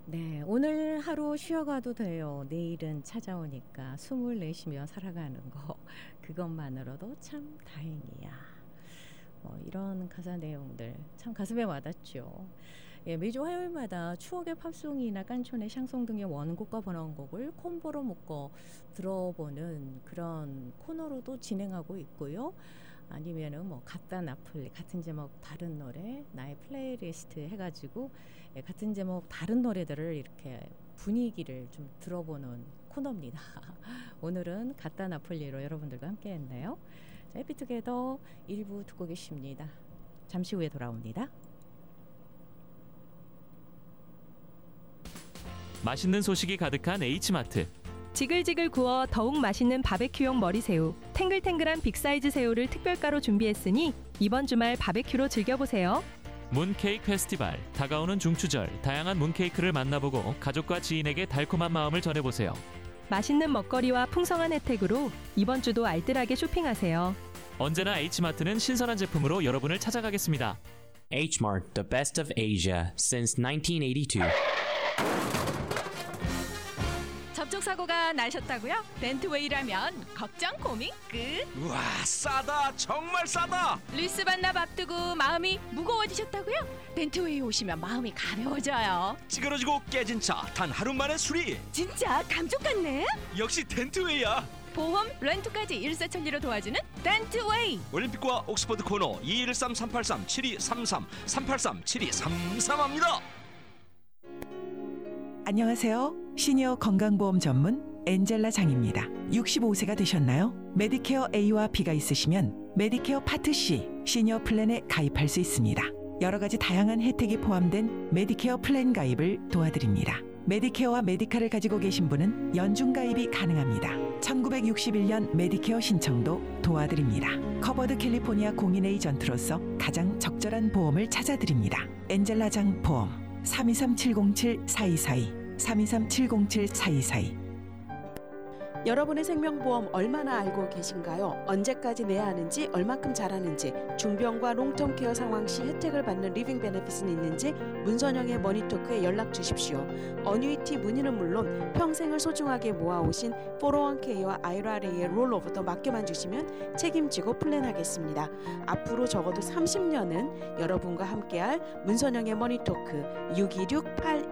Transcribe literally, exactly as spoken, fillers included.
네, 오늘 하루 쉬어가도 돼요. 내일은 찾아오니까 숨을 내쉬며 살아가는 거 그것만으로도 참 다행이야. 뭐 이런 가사 내용들 참 가슴에 와닿죠. 예, 매주 화요일마다 추억의 팝송이나 깐촌의 샹송 등의 원곡과 번안곡을 콤보로 묶어 들어보는 그런 코너로도 진행하고 있고요. 아니면은 뭐 같다 나플리 같은 제목 다른 노래 나의 플레이리스트 해가지고 예, 같은 제목 다른 노래들을 이렇게 분위기를 좀 들어보는 코너입니다. 오늘은 같다 나플리로 여러분들과 함께했네요. 자, 해피투게더 일부 듣고 계십니다. 잠시 후에 돌아옵니다. 맛있는 소식이 가득한 H마트. 지글지글 구워 더욱 맛있는 바베큐용 머리새우, 탱글탱글한 빅사이즈 새우를 특별가로 준비했으니 이번 주말 바베큐로 즐겨보세요. 문케이크 페스티벌, 다가오는 중추절, 다양한 문케이크를 만나보고 가족과 지인에게 달콤한 마음을 전해보세요. 맛있는 먹거리와 풍성한 혜택으로 이번 주도 알뜰하게 쇼핑하세요. 언제나 H마트는 신선한 제품으로 여러분을 찾아가겠습니다. H-Mart, the best of Asia since nineteen eighty-two. 접촉사고가 나셨다고요? 벤트웨이라면 걱정 고민 끝. 우와, 싸다, 정말 싸다. 리스 반납 앞두고 마음이 무거워지셨다고요? 벤트웨이 오시면 마음이 가벼워져요. 찌그러지고 깨진 차 단 하루 만에 수리. 진짜 감쪽 같네. 역시 덴트웨이야. 보험, 렌트까지 일사천리로 도와주는 덴트웨이. 올림픽과 옥스퍼드 코너 이일삼 삼팔삼 칠이삼삼 삼팔삼 칠이삼삼합니다. 안녕하세요. 시니어 건강보험 전문 엔젤라 장입니다. 육십오 세가 되셨나요? 메디케어 A와 B가 있으시면 메디케어 파트 C 시니어 플랜에 가입할 수 있습니다. 여러 가지 다양한 혜택이 포함된 메디케어 플랜 가입을 도와드립니다. 메디케어와 메디카를 가지고 계신 분은 연중 가입이 가능합니다. 천구백육십일 년 메디케어 신청도 도와드립니다. 커버드 캘리포니아 공인 에이전트로서 가장 적절한 보험을 찾아드립니다. 엔젤라 장 보험 삼이삼 칠공칠 사이사이 삼이삼 칠공칠 사이사이. 여러분의 생명보험 얼마나 알고 계신가요? 언제까지 내야 하는지, 얼마큼 잘하는지, 중병과 롱텀 케어 상황 시 혜택을 받는 리빙 베네핏은 있는지 문선영의 머니토크에 연락 주십시오. 어뉴이티 문의는 물론 평생을 소중하게 모아오신 포로원케이와 아이알에이의 롤오버도 맡겨만 주시면 책임지고 플랜하겠습니다. 앞으로 적어도 삼십 년은 여러분과 함께할 문선영의 머니토크 육이육 팔